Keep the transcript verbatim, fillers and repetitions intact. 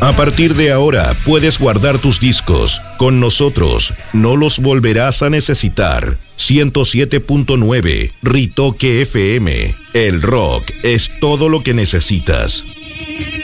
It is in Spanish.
A partir de ahora puedes guardar tus discos. Con nosotros no los volverás a necesitar. ciento siete punto nueve Ritoque F M. El rock es todo lo que necesitas.